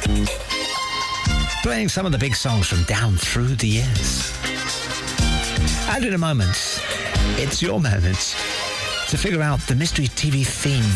Playing some of the big songs from down through the years. And in a moment, it's your moment to figure out the mystery TV theme